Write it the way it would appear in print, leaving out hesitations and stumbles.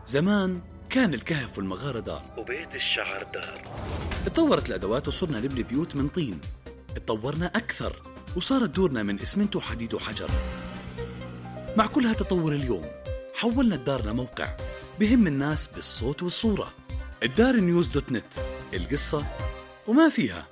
زمان كان الكهف والمغارة دار وبيت الشعر دار. اتطورت الأدوات وصرنا نبني بيوت من طين. اتطورنا أكثر وصارت دورنا من إسمنت وحديد وحجر. مع كل هالتطور اليوم حولنا الدار لموقع بهم الناس بالصوت والصورة. الدار نيوز دوت نت، القصة وما فيها.